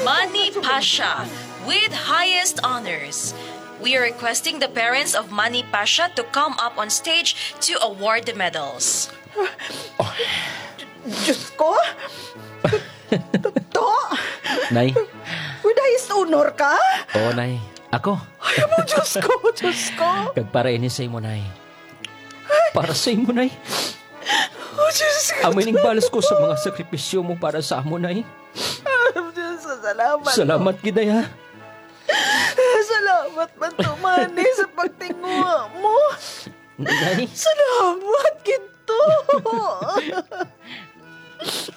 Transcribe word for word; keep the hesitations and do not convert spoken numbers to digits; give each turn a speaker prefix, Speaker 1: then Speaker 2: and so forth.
Speaker 1: Manny Pasha with highest honors. We are requesting the parents of Manny Pasha to come up on stage to award the medals.
Speaker 2: Diyos ko? To?
Speaker 3: Nay.
Speaker 2: With highest honor ka?
Speaker 3: Oo, Nay. Ako.
Speaker 2: Ay mo, Diyos ko, Diyos ko.
Speaker 3: Kagpara ini sa imo, Nay. Para sa imo, Nay.
Speaker 2: Oh, Diyos ko.
Speaker 3: Amin ang balas ko sa mga sakripisyo mo para sa amo, Nay.
Speaker 2: Diyos, salamat.
Speaker 3: Salamat, Giday, ha?
Speaker 2: Salamat man to, Manny, sa pagtinguha mo.
Speaker 3: Nay.
Speaker 2: Salamat, Ginto.